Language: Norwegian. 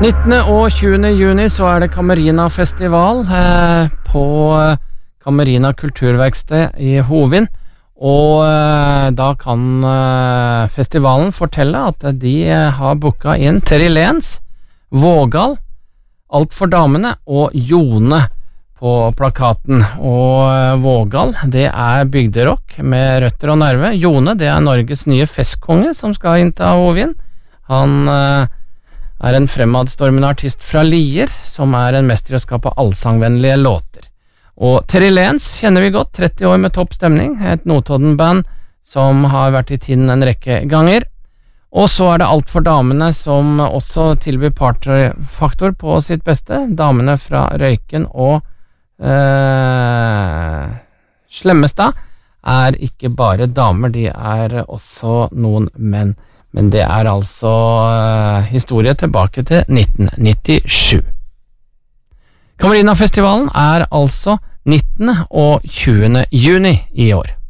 19. og 20. juni så det Kamerina Festival på Kamerina Kulturverksted i Hovin, og da kan festivalen fortelle at de har booket inn Terry Lenz, Vågal, Alt for damene og Jone på plakaten. Og Vågal, det bygderock med røtter og nerve. Jone, det Norges nye festkonge som skal innta Hovin. Han en fremadstormende artist fra Lier, som en mester i å skape allsangvennlige låter. Og Terry Lenz kjenner vi godt, 30 år med topp stemning, et Notodden-band som har vært i tiden en rekke ganger. Og så det Alt for damene, som også tilbyr partyfaktor på sitt beste. Damene fra Røyken og Slemmestad ikke bare damer, de også noen menn. Men det altså historie tilbake til 1997. Kamerina-festivalen altså 19. og 20. juni i år.